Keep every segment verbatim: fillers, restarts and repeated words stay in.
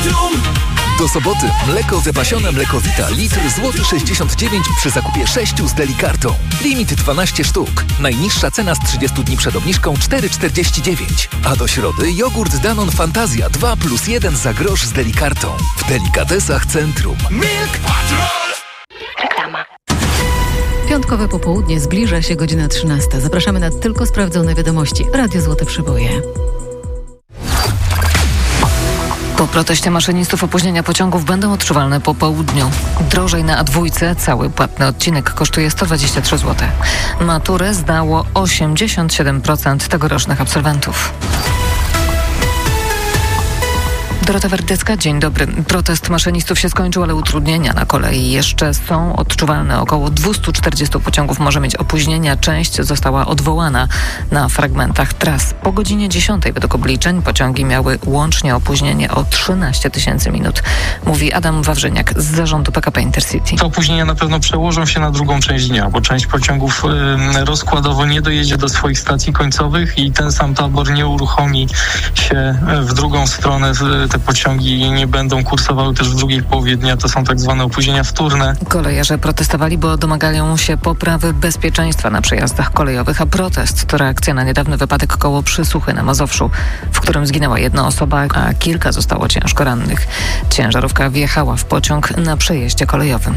Centrum. Do soboty mleko wypasione Mlekowita litr złoty sześćdziesiąt dziewięć przy zakupie sześciu z Delikartą. Limit dwanaście sztuk. Najniższa cena z trzydziestu dni przed obniżką cztery czterdzieści dziewięć. A do środy jogurt Danone Fantazja dwa plus jeden za grosz z Delikartą. W Delikatesach Centrum. Milk Patrol. Reklama. Piątkowe popołudnie, zbliża się godzina trzynasta. Zapraszamy na tylko sprawdzone wiadomości. Radio Złote Przeboje. Po proteście maszynistów opóźnienia pociągów będą odczuwalne po południu. Drożej na A dwa, cały płatny odcinek kosztuje sto dwadzieścia trzy złote. Maturę zdało osiemdziesiąt siedem procent tegorocznych absolwentów. Dorota Werdycka, dzień dobry. Protest maszynistów się skończył, ale utrudnienia na kolei jeszcze są odczuwalne. Około dwieście czterdzieści pociągów może mieć opóźnienia. Część została odwołana na fragmentach tras. Po godzinie dziesiątej według obliczeń pociągi miały łącznie opóźnienie o trzynaście tysięcy minut. Mówi Adam Wawrzyniak z zarządu P K P Intercity. Te opóźnienia na pewno przełożą się na drugą część dnia, bo część pociągów y, rozkładowo nie dojedzie do swoich stacji końcowych i ten sam tabor nie uruchomi się w drugą stronę. Te pociągi nie będą kursowały też w drugiej połowie dnia. To są tak zwane opóźnienia wtórne. Kolejarze protestowali, bo domagają się poprawy bezpieczeństwa na przejazdach kolejowych, a protest to reakcja na niedawny wypadek koło Przysuchy na Mazowszu, w którym zginęła jedna osoba, a kilka zostało ciężko rannych. Ciężarówka wjechała w pociąg na przejeździe kolejowym.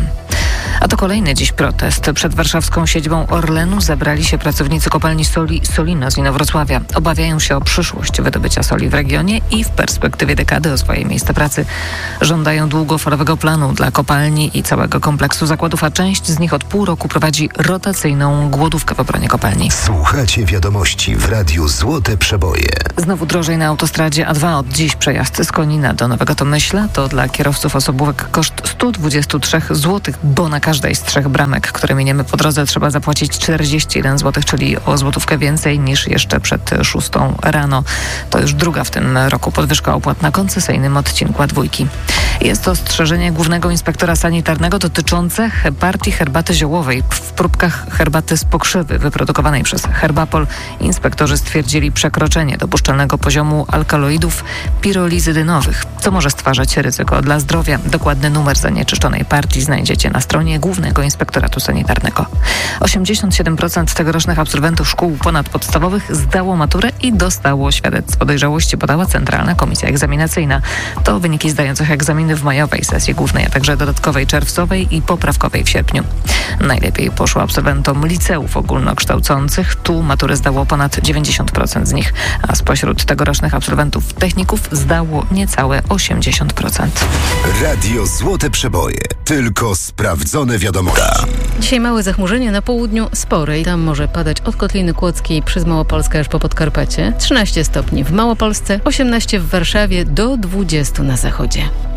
A to kolejny dziś protest. Przed warszawską siedzibą Orlenu zebrali się pracownicy kopalni soli Solina z Inowrocławia. Obawiają się o przyszłość wydobycia soli w regionie i w perspektywie dekady o swoje miejsce pracy. Żądają długofalowego planu dla kopalni i całego kompleksu zakładów, a część z nich od pół roku prowadzi rotacyjną głodówkę w obronie kopalni. Słuchacie wiadomości w Radiu Złote Przeboje. Znowu drożej na autostradzie A dwa. Od dziś przejazd z Konina do Nowego Tomyśla to dla kierowców osobówek koszt sto dwadzieścia trzy złotych, bo na każdej z trzech bramek, które miniemy po drodze, trzeba zapłacić czterdzieści jeden złotych, czyli o złotówkę więcej niż jeszcze przed szóstą rano. To już druga w tym roku podwyżka opłat na koncesyjnym odcinku A dwa. Jest to ostrzeżenie głównego inspektora sanitarnego dotyczące partii herbaty ziołowej. W próbkach herbaty z pokrzywy wyprodukowanej przez Herbapol inspektorzy stwierdzili przekroczenie dopuszczalnego poziomu alkaloidów pirolizydynowych, co może stwarzać ryzyko dla zdrowia. Dokładny numer zanieczyszczonej partii znajdziecie na stronie Głównego Inspektoratu Sanitarnego. osiemdziesiąt siedem procent tegorocznych absolwentów szkół ponadpodstawowych zdało maturę i dostało świadectwo dojrzałości, podała Centralna Komisja Egzaminacyjna. To wyniki zdających egzaminy w majowej sesji głównej, a także dodatkowej czerwcowej i poprawkowej w sierpniu. Najlepiej poszło absolwentom liceów ogólnokształcących. Tu maturę zdało ponad dziewięćdziesiąt procent z nich, a spośród tegorocznych absolwentów techników zdało niecałe osiemdziesiąt procent. Radio Złote Przeboje. Tylko sprawdzone wiadomości. Dzisiaj małe zachmurzenie, na południu spore i tam może padać od Kotliny Kłodzkiej przez Małopolskę aż po Podkarpacie. trzynaście stopni w Małopolsce, osiemnaście w Warszawie, do dwudziestu na zachodzie.